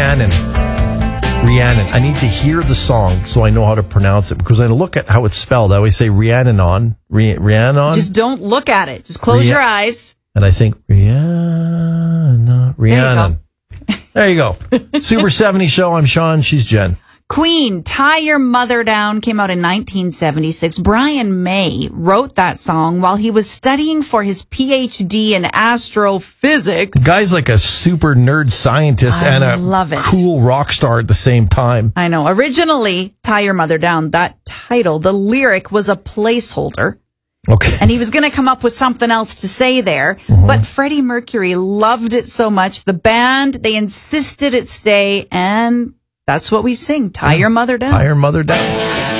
Rhiannon. I need to hear the song so I know how to pronounce it, because I look at how it's spelled. I always say Rhiannon. Rhiannon. Just don't look at it. Just close your eyes. And I think Rhiannon. There you go. Super 70 show. I'm Sean. She's Jen. Queen, Tie Your Mother Down, came out in 1976. Brian May wrote that song while he was studying for his PhD in astrophysics. The guy's like a super nerd scientist and a cool rock star at the same time. I know. Originally, Tie Your Mother Down, that title, the lyric was a placeholder. Okay. And he was going to come up with something else to say there. Mm-hmm. But Freddie Mercury loved it so much. The band, they insisted it stay, and that's what we sing. Tie Your Mother Down. Tie Your Mother Down.